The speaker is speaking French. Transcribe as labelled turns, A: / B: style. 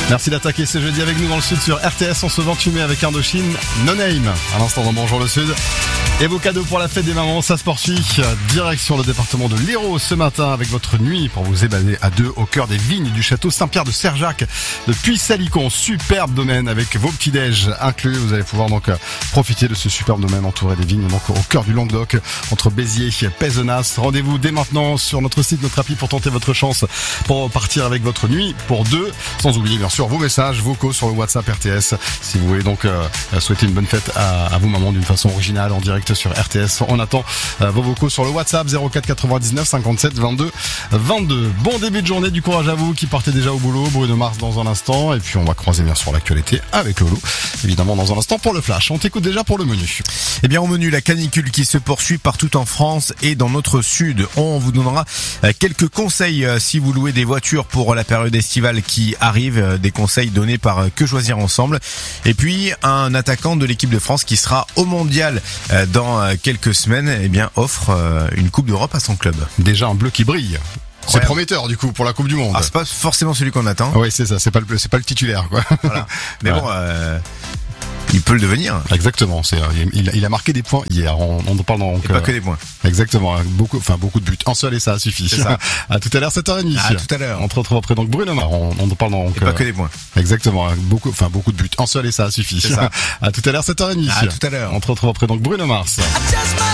A: Merci d'attaquer ce jeudi avec nous dans le Sud sur RTS. On se 28 mai avec Indochine, No Name. À l'instant dans Bonjour le Sud. Et vos cadeaux pour la fête des mamans, ça se poursuit. Direction le département de l'Hérault ce matin avec votre nuit pour vous évader à deux au cœur des vignes du château Saint-Pierre de Serjac de Puy-Salicon. Superbe domaine avec vos petits-déj inclus. Vous allez pouvoir donc profiter de ce superbe domaine entouré des vignes donc au cœur du Languedoc entre Béziers et Pézenas. Rendez-vous dès maintenant sur notre site, notre appli pour tenter votre chance pour partir avec votre nuit pour deux. Sans oublier bien sûr vos messages vocaux sur le WhatsApp RTS. Si vous voulez donc souhaiter une bonne fête à vos mamans d'une façon originale en direct sur RTS. On attend vos vocaux sur le WhatsApp 04 99 57 22 22. Bon début de journée, du courage à vous qui partez déjà au boulot. Bruno Mars dans un instant et puis on va croiser bien sûr l'actualité avec Lolo évidemment dans un instant pour le flash. On t'écoute déjà pour le menu.
B: Eh bien au menu, la canicule qui se poursuit partout en France et dans notre sud. On vous donnera quelques conseils si vous louez des voitures pour la période estivale qui arrive, des conseils donnés par Que Choisir Ensemble. Et puis un attaquant de l'équipe de France qui sera au mondial dans quelques semaines, eh bien offre une Coupe d'Europe à son club.
A: Déjà un bleu qui brille. C'est prometteur du coup pour la Coupe du Monde.
B: Ah, c'est pas forcément celui qu'on attend.
A: Oui, c'est ça, c'est pas le titulaire quoi.
B: Voilà. Mais
A: voilà.
B: Bon il peut le devenir.
A: Exactement, il a marqué des points hier, on en parle donc.
B: Et pas que des points.
A: Exactement, beaucoup de buts. Un seul et ça suffit.
B: C'est ça.
A: À tout à l'heure 7h30.
B: À tout à l'heure.
A: On se retrouve après donc Bruno Mars. On en parle donc.
B: Et pas que des points.
A: Exactement, beaucoup de buts. Un seul et ça suffit.
B: C'est ça.
A: À tout à l'heure 7h30.
B: À tout à l'heure.
A: On se retrouve après donc Bruno Mars.